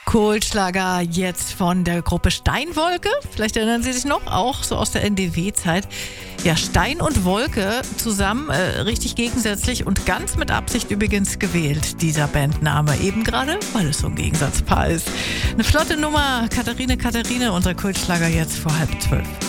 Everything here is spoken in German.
Kultschlager jetzt von der Gruppe Steinwolke. Vielleicht erinnern Sie sich noch, auch so aus der NDW-Zeit. Ja, Stein und Wolke zusammen, richtig gegensätzlich und ganz mit Absicht übrigens gewählt, dieser Bandname. Eben gerade, weil es so ein Gegensatzpaar ist. Eine flotte Nummer, Katharine, unser Kultschlager jetzt vor 11:30.